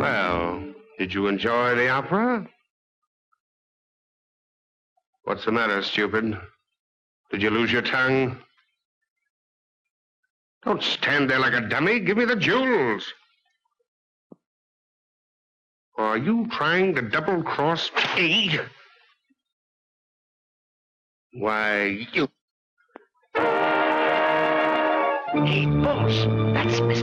Well, did you enjoy the opera? What's the matter, stupid? Did you lose your tongue? Don't stand there like a dummy. Give me the jewels. Are you trying to double-cross me? Why, you... Hey, boss, that's Mr.